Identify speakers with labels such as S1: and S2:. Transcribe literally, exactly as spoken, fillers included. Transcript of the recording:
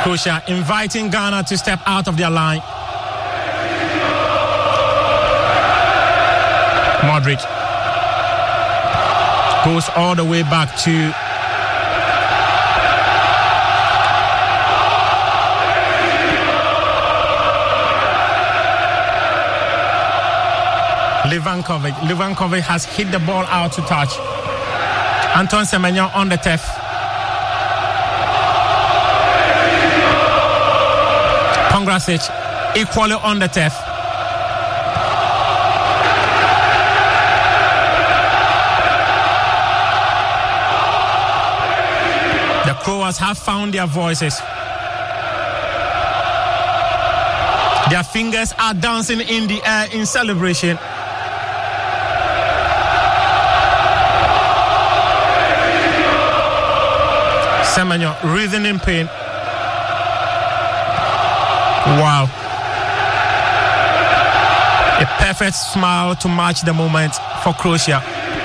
S1: Croatia inviting Ghana to step out of their line. Modric goes all the way back to Livankovic. Livankovic has hit the ball out to touch. Anton Semenyo on the turf. Pongrasic equally on the turf. The Croats have found their voices. Their fingers are dancing in the air in celebration. Semenyo writhing in pain. Wow. A perfect smile to match the moment for Croatia.